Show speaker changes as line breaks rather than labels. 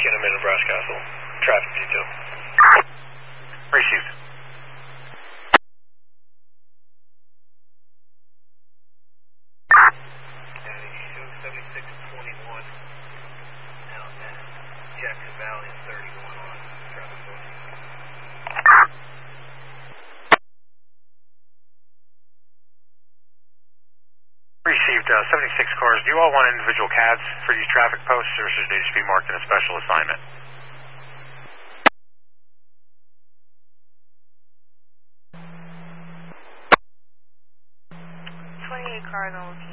Kinnaman, Nebraska Castle. Traffic detail.
Received.
Jackson Valley is 31 on traffic book.
Received 76 cars. Do you all want individual cabs for these traffic posts, or should they just be marked in a special assignment?
28 cars on location.